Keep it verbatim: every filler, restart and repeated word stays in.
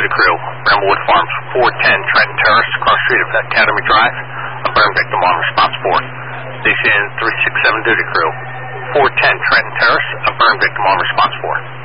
Duty Crew, Bramblewood Farms, four ten Trenton Terrace, across the street of Academy Drive. A burn victim on response four. Station three six seven Duty Crew, four ten Trenton Terrace, a burn victim on response four.